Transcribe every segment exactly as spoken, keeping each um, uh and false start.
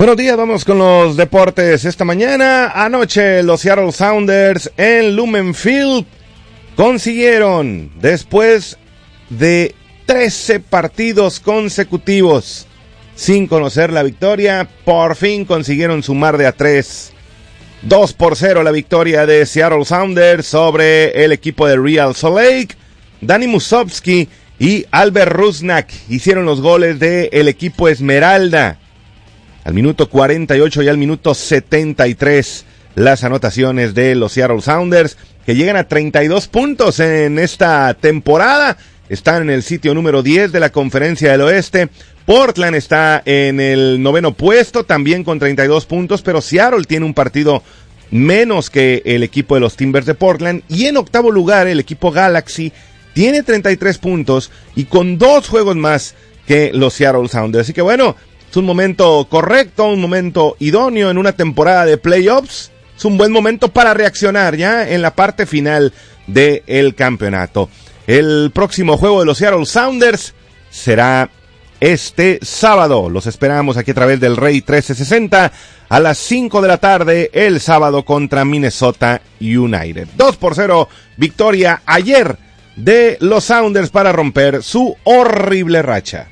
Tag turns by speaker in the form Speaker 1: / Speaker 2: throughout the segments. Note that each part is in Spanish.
Speaker 1: Buenos días, vamos con los deportes. Esta mañana, anoche, los Seattle Sounders en Lumen Field consiguieron, después de trece partidos consecutivos sin conocer la victoria, por fin consiguieron sumar de a tres. dos por cero la victoria de Seattle Sounders sobre el equipo de Real Salt Lake. Danny Musovski y Albert Rusnak hicieron los goles del equipo Esmeralda. Al minuto cuarenta y ocho y al minuto setenta y tres, las anotaciones de los Seattle Sounders, que llegan a treinta y dos puntos en esta temporada. Están en el sitio número diez de la Conferencia del Oeste. Portland está en el noveno puesto, también con treinta y dos puntos, pero Seattle tiene un partido menos que el equipo de los Timbers de Portland. Y en octavo lugar, el equipo Galaxy tiene treinta y tres puntos y con dos juegos más que los Seattle Sounders. Así que bueno, es un momento correcto, un momento idóneo en una temporada de playoffs. Es un buen momento para reaccionar ya en la parte final del campeonato. El próximo juego de los Seattle Sounders será este sábado. Los esperamos aquí a través del Rey trece sesenta a las cinco de la tarde el sábado contra Minnesota United. dos por cero victoria ayer de los Sounders para romper su horrible racha.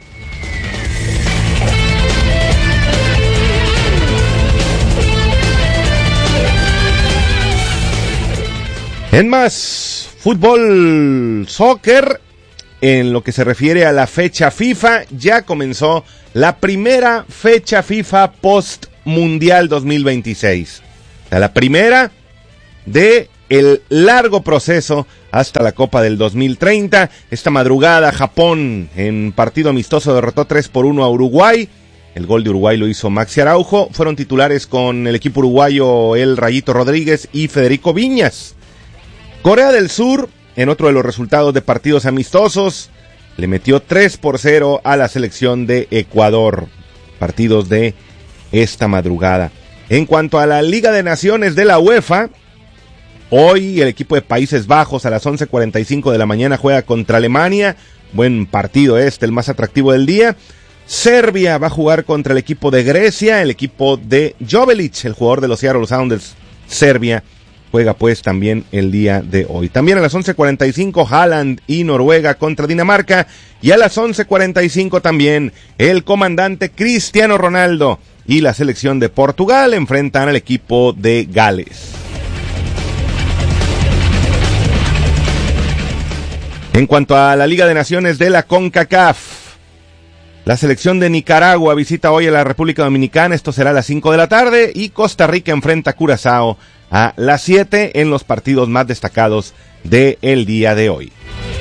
Speaker 1: En más fútbol, soccer, en lo que se refiere a la fecha FIFA, ya comenzó la primera fecha FIFA post-mundial dos mil veintiséis. O sea, la primera de el largo proceso hasta la Copa del dos mil treinta. Esta madrugada, Japón, en partido amistoso, derrotó tres por uno a Uruguay. El gol de Uruguay lo hizo Maxi Araujo. Fueron titulares con el equipo uruguayo el Rayito Rodríguez y Federico Viñas. Corea del Sur, en otro de los resultados de partidos amistosos, le metió tres por cero a la selección de Ecuador. Partidos de esta madrugada. En cuanto a la Liga de Naciones de la UEFA, hoy el equipo de Países Bajos a las once cuarenta y cinco de la mañana juega contra Alemania. Buen partido este, el más atractivo del día. Serbia va a jugar contra el equipo de Grecia, el equipo de Jovelic, el jugador de los Seattle Sounders. Serbia juega pues también el día de hoy. También a las once cuarenta y cinco Haaland y Noruega contra Dinamarca. Y a las once cuarenta y cinco también el comandante Cristiano Ronaldo y la selección de Portugal enfrentan al equipo de Gales. En cuanto a la Liga de Naciones de la CONCACAF, la selección de Nicaragua visita hoy a la República Dominicana. Esto será a las cinco de la tarde y Costa Rica enfrenta a Curazao a las siete en los partidos más destacados del día de hoy.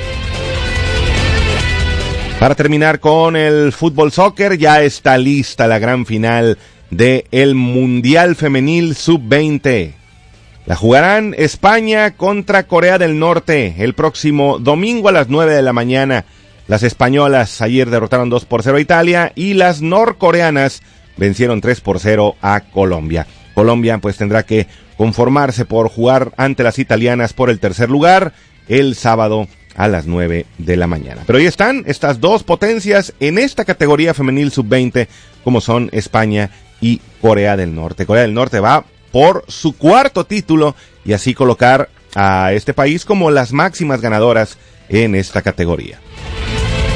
Speaker 1: Para terminar con el fútbol soccer, ya está lista la gran final del Mundial Femenil sub veinte. La jugarán España contra Corea del Norte el próximo domingo a las nueve de la mañana. Las españolas ayer derrotaron dos por cero a Italia y las norcoreanas vencieron tres por cero a Colombia. Colombia pues tendrá que conformarse por jugar ante las italianas por el tercer lugar el sábado a las nueve de la mañana. Pero ahí están estas dos potencias en esta categoría femenil sub veinte, como son España y Corea del Norte. Corea del Norte va por su cuarto título y así colocar a este país como las máximas ganadoras en esta categoría.